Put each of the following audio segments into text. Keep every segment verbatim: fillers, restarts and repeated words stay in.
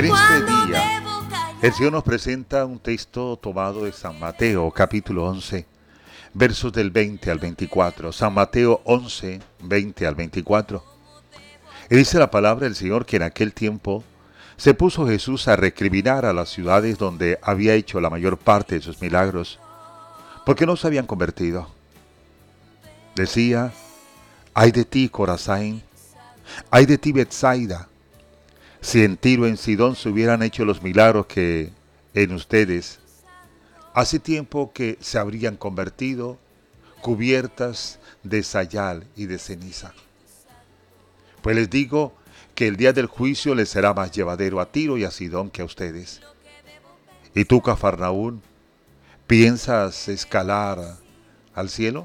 En este día, el Señor nos presenta un texto tomado de San Mateo, capítulo once, versos del veinte al veinticuatro. San Mateo once, veinte al veinticuatro. Y dice la palabra del Señor que en aquel tiempo se puso Jesús a recriminar a las ciudades donde había hecho la mayor parte de sus milagros, porque no se habían convertido. Decía: ay de ti, Corazín, ay de ti, Betsaida. Si en Tiro, en Sidón se hubieran hecho los milagros que en ustedes, hace tiempo que se habrían convertido, cubiertas de sayal y de ceniza. Pues les digo que el día del juicio les será más llevadero a Tiro y a Sidón que a ustedes. ¿Y tú, Cafarnaún, piensas escalar al cielo?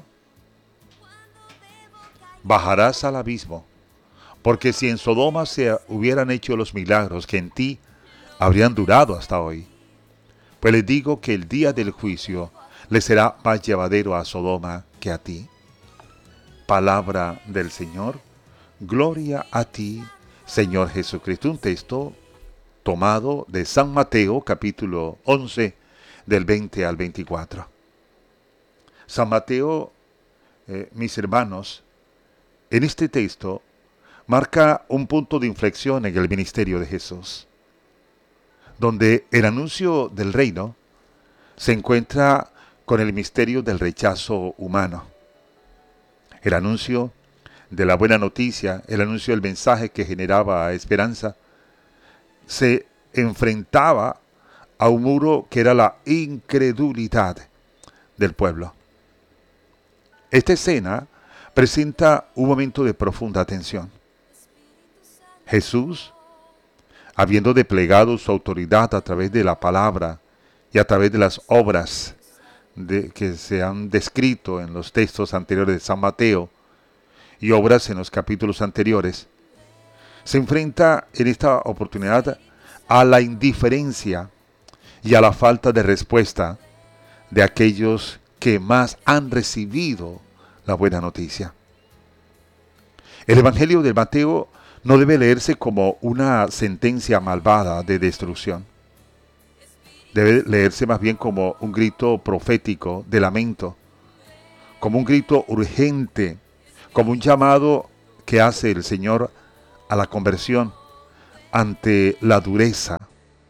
Bajarás al abismo. Porque si en Sodoma se hubieran hecho los milagros que en ti, habrían durado hasta hoy. Pues les digo que el día del juicio les será más llevadero a Sodoma que a ti. Palabra del Señor. Gloria a ti, Señor Jesucristo. Un texto tomado de San Mateo, capítulo once, del veinte al veinticuatro. San Mateo, eh, mis hermanos, en este texto marca un punto de inflexión en el ministerio de Jesús, donde el anuncio del reino se encuentra con el misterio del rechazo humano. El anuncio de la buena noticia, el anuncio del mensaje que generaba esperanza, se enfrentaba a un muro que era la incredulidad del pueblo. Esta escena presenta un momento de profunda tensión. Jesús, habiendo desplegado su autoridad a través de la palabra y a través de las obras de, que se han descrito en los textos anteriores de San Mateo y obras en los capítulos anteriores, se enfrenta en esta oportunidad a la indiferencia y a la falta de respuesta de aquellos que más han recibido la buena noticia. El Evangelio de Mateo no debe leerse como una sentencia malvada de destrucción. Debe leerse más bien como un grito profético de lamento, como un grito urgente, como un llamado que hace el Señor a la conversión ante la dureza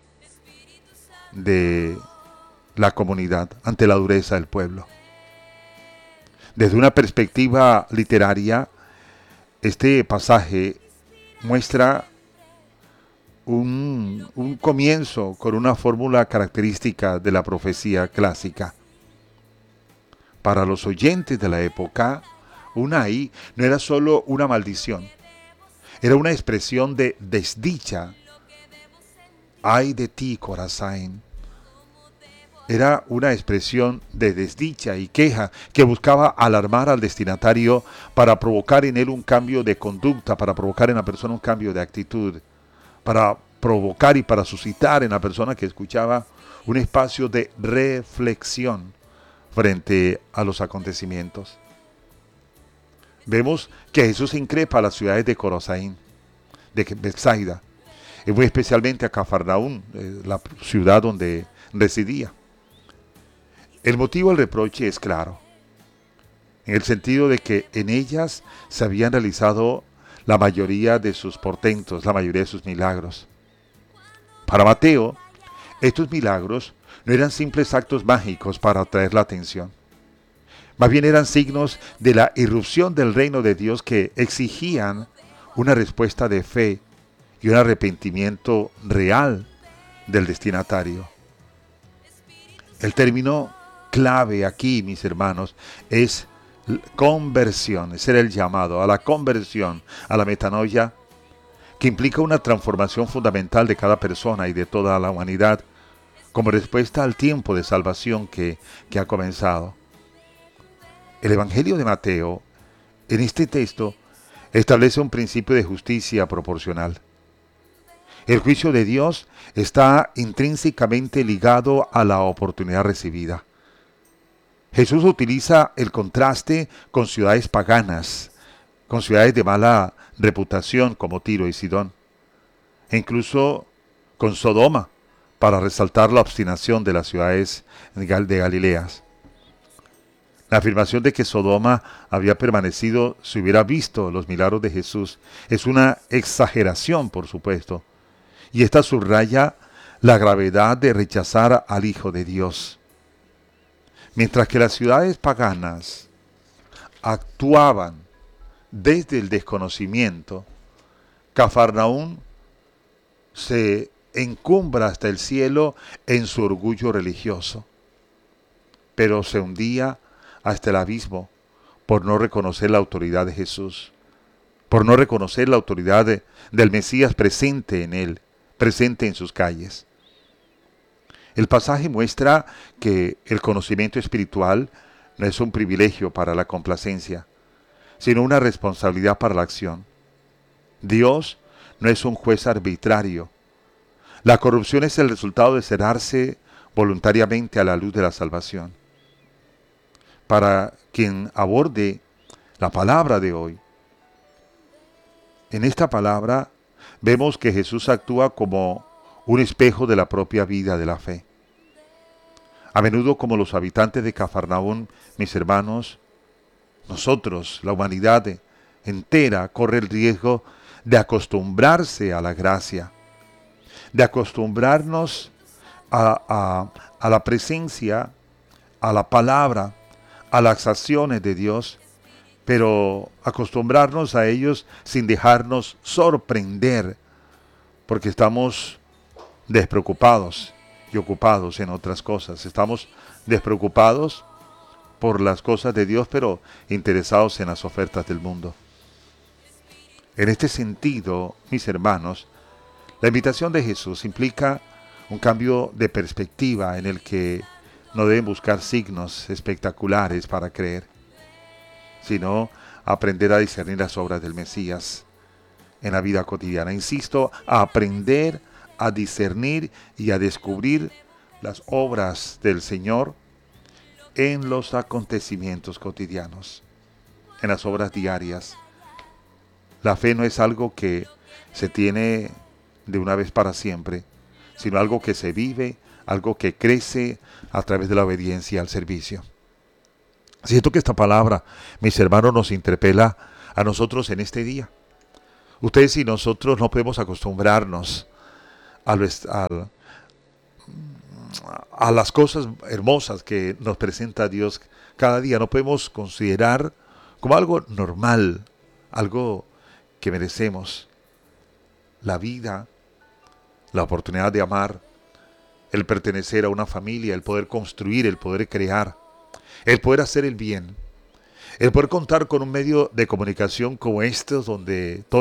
de la comunidad, ante la dureza del pueblo. Desde una perspectiva literaria, este pasaje muestra un, un comienzo con una fórmula característica de la profecía clásica. Para los oyentes de la época, un ay no era solo una maldición, era una expresión de desdicha. Ay de ti, Corazín. Era una expresión de desdicha y queja que buscaba alarmar al destinatario para provocar en él un cambio de conducta, para provocar en la persona un cambio de actitud, para provocar y para suscitar en la persona que escuchaba un espacio de reflexión frente a los acontecimientos. Vemos que Jesús increpa a las ciudades de Corazín, de Betsaida, y muy especialmente a Cafarnaún, eh, la ciudad donde residía. El motivo del reproche es claro, en el sentido de que en ellas se habían realizado la mayoría de sus portentos, la mayoría de sus milagros. Para Mateo, estos milagros no eran simples actos mágicos para atraer la atención. Más bien eran signos de la irrupción del reino de Dios que exigían una respuesta de fe y un arrepentimiento real del destinatario. El término clave aquí, mis hermanos, es conversión, ese era el llamado a la conversión, a la metanoia, que implica una transformación fundamental de cada persona y de toda la humanidad como respuesta al tiempo de salvación que, que ha comenzado. El Evangelio de Mateo, en este texto, establece un principio de justicia proporcional. El juicio de Dios está intrínsecamente ligado a la oportunidad recibida. Jesús utiliza el contraste con ciudades paganas, con ciudades de mala reputación como Tiro y Sidón, e incluso con Sodoma para resaltar la obstinación de las ciudades de Galileas. La afirmación de que Sodoma había permanecido si hubiera visto los milagros de Jesús es una exageración, por supuesto, y esta subraya la gravedad de rechazar al Hijo de Dios. Mientras que las ciudades paganas actuaban desde el desconocimiento, Cafarnaúm se encumbra hasta el cielo en su orgullo religioso, pero se hundía hasta el abismo por no reconocer la autoridad de Jesús, por no reconocer la autoridad de, del Mesías presente en él, presente en sus calles. El pasaje muestra que el conocimiento espiritual no es un privilegio para la complacencia, sino una responsabilidad para la acción. Dios no es un juez arbitrario. La corrupción es el resultado de cerrarse voluntariamente a la luz de la salvación. Para quien aborde la palabra de hoy, en esta palabra vemos que Jesús actúa como un espejo de la propia vida de la fe. A menudo, como los habitantes de Cafarnaúm, mis hermanos, nosotros, la humanidad entera, corre el riesgo de acostumbrarse a la gracia, de acostumbrarnos a, a, a la presencia, a la palabra, a las acciones de Dios, pero acostumbrarnos a ellos sin dejarnos sorprender, porque estamos despreocupados y ocupados en otras cosas. Estamos despreocupados por las cosas de Dios, pero interesados en las ofertas del mundo. En este sentido, mis hermanos, la invitación de Jesús implica un cambio de perspectiva en el que no deben buscar signos espectaculares para creer, sino aprender a discernir las obras del Mesías en la vida cotidiana. Insisto, a aprender a discernir y a descubrir las obras del Señor en los acontecimientos cotidianos, en las obras diarias. La fe no es algo que se tiene de una vez para siempre, sino algo que se vive, algo que crece a través de la obediencia al servicio. Siento que esta palabra, mis hermanos, nos interpela a nosotros en este día. Ustedes y nosotros no podemos acostumbrarnos a, a, a las cosas hermosas que nos presenta Dios cada día. No podemos considerar como algo normal, algo que merecemos. La vida, la oportunidad de amar, el pertenecer a una familia, el poder construir, el poder crear, el poder hacer el bien, el poder contar con un medio de comunicación como estos donde todo